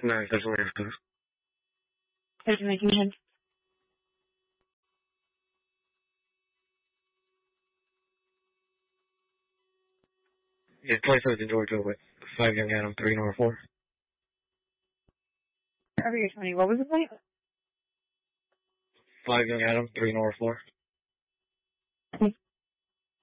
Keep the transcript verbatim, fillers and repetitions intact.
No, it's definitely after. There's an ignition. Yeah, twenty-seventh in Georgia with five Young Adam, three Nora four. Wherever you're twenty, what was the point? five Young Adam, three Nora four.